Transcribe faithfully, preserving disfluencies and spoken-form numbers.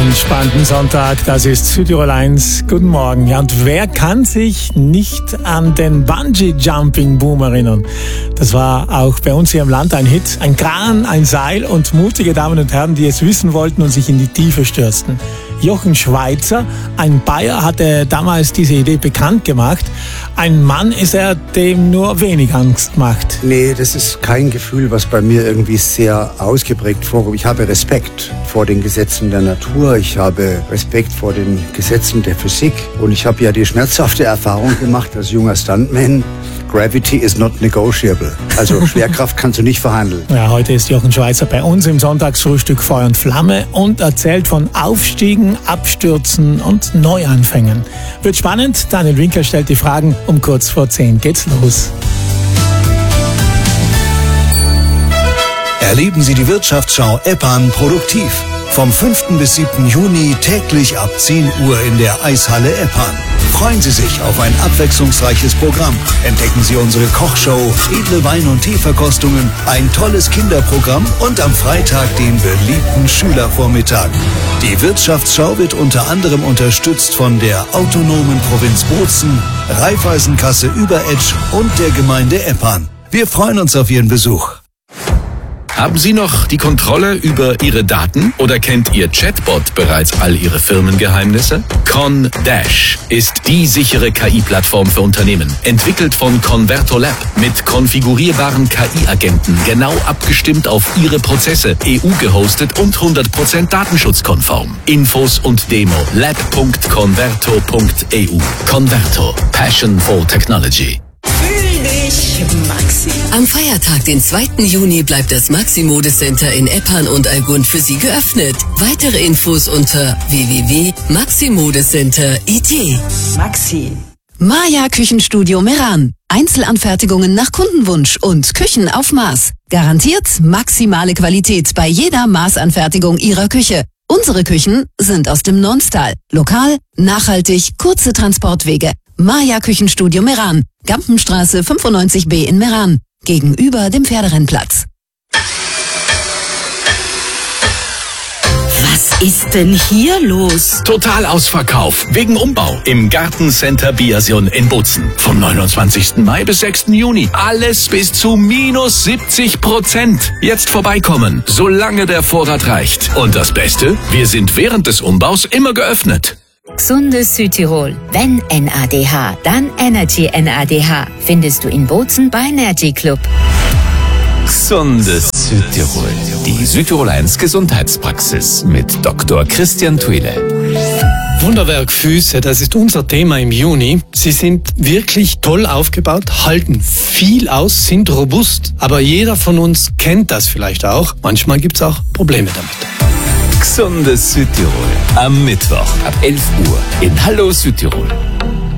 entspannten Sonntag, das ist Südtirol eins. Guten Morgen. Ja, und wer kann sich nicht an den Bungee-Jumping-Boom erinnern? Das war auch bei uns hier im Land ein Hit. Ein Kran, ein Seil und mutige Damen und Herren, die es wissen wollten und sich in die Tiefe stürzten. Jochen Schweizer, ein Bayer, hatte damals diese Idee bekannt gemacht. Ein Mann ist er, dem nur wenig Angst macht. Nee, das ist kein Gefühl, was bei mir irgendwie sehr ausgeprägt vorkommt. Ich habe Respekt vor den Gesetzen der Natur, ich habe Respekt vor den Gesetzen der Physik und ich habe ja die schmerzhafte Erfahrung gemacht als junger Stuntman. Gravity is not negotiable. Also Schwerkraft kannst du nicht verhandeln. Ja, heute ist Jochen Schweizer bei uns im Sonntagsfrühstück Feuer und Flamme und erzählt von Aufstiegen, Abstürzen und Neuanfängen. Wird spannend. Daniel Winkel stellt die Fragen. Um kurz vor zehn geht's los. Erleben Sie die Wirtschaftsschau EPAN produktiv. Vom fünften bis siebten Juni täglich ab zehn Uhr in der Eishalle EPAN. Freuen Sie sich auf ein abwechslungsreiches Programm. Entdecken Sie unsere Kochshow, edle Wein- und Teeverkostungen, ein tolles Kinderprogramm und am Freitag den beliebten Schülervormittag. Die Wirtschaftsschau wird unter anderem unterstützt von der autonomen Provinz Bozen, Raiffeisenkasse Überetsch und der Gemeinde EPAN. Wir freuen uns auf Ihren Besuch. Haben Sie noch die Kontrolle über Ihre Daten oder kennt Ihr Chatbot bereits all Ihre Firmengeheimnisse? ConDash ist die sichere K I-Plattform für Unternehmen, entwickelt von Converto Lab mit konfigurierbaren K I-Agenten, genau abgestimmt auf Ihre Prozesse, E U-gehostet und hundert Prozent datenschutzkonform. Infos und Demo lab punkt converto punkt e u. Converto. Passion for Technology. Maxi. Am Feiertag, den zweiten Juni, bleibt das Maxi Modecenter in Eppan und Allgund für Sie geöffnet. Weitere Infos unter w w w punkt maxi modecenter punkt i t. Maxi. Maya Küchenstudio Meran. Einzelanfertigungen nach Kundenwunsch und Küchen auf Maß. Garantiert maximale Qualität bei jeder Maßanfertigung Ihrer Küche. Unsere Küchen sind aus dem Nonstal. Lokal, nachhaltig, kurze Transportwege. Maya Küchenstudio Meran. Gampenstraße fünfundneunzig b in Meran. Gegenüber dem Pferderennplatz. Was ist denn hier los? Total Ausverkauf wegen Umbau im Gartencenter Biasion in Bozen. Vom neunundzwanzigsten Mai bis sechsten Juni. Alles bis zu minus siebzig Prozent. Jetzt vorbeikommen, solange der Vorrat reicht. Und das Beste, wir sind während des Umbaus immer geöffnet. Gesundes Südtirol. Wenn N A D H, dann Energy N A D H. Findest du in Bozen bei Energy Club. Gesundes Südtirol. Die Südtirol eins Gesundheitspraxis mit Doktor Christian Thuile. Wunderwerk Füße, das ist unser Thema im Juni. Sie sind wirklich toll aufgebaut, halten viel aus, sind robust. Aber jeder von uns kennt das vielleicht auch. Manchmal gibt es auch Probleme damit. Gesundes Südtirol. Am Mittwoch ab elf Uhr in Hallo Südtirol.